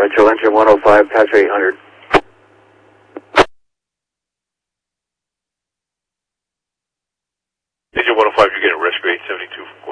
Retro engine 105, patch 800. Engine 105, you're getting rescue 872.